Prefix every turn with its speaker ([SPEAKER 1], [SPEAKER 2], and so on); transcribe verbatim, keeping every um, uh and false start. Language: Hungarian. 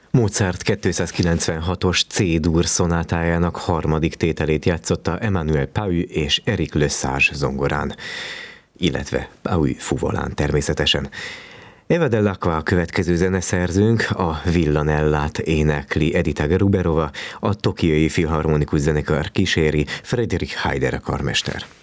[SPEAKER 1] Mozart kétszázkilencvenhatos C-dur szonátájának harmadik tételét játszotta Emmanuel Pahu és Eric Lesage zongorán, illetve Pahu fuvolán természetesen. Eva Dell'Acqua a következő zeneszerzőnk, a Villanellát énekli Edita Gruberova, a Tokiói Filharmonikus Zenekar kíséri Friedrich Heider karmester.